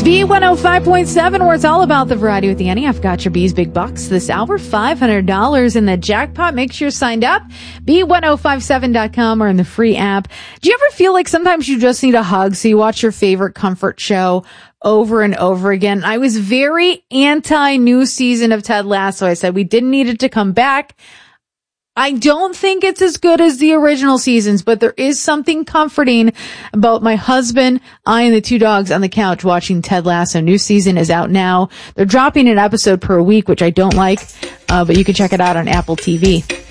B105.7, where it's all about the variety with Annie. I've got your B's Big Bucks this hour, $500 in the jackpot. Make sure you're signed up, B1057.com or in the free app. Do you ever feel like sometimes you just need a hug, so you watch your favorite comfort show over and over again? I was very anti-new season of Ted Lasso. I said we didn't need it to come back. I don't think it's as good as the original seasons, but there is something comforting about my husband, I, and the two dogs on the couch watching Ted Lasso. New season is out now. They're dropping an episode per week, which I don't like, but you can check it out on Apple TV.